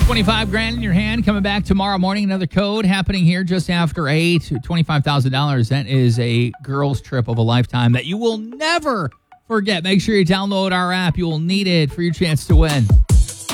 $25 grand in your hand. Coming back tomorrow morning. Another code happening here just after 8. $25,000. That is a girls' trip of a lifetime that you will never forget. Make sure you download our app. You will need it for your chance to win.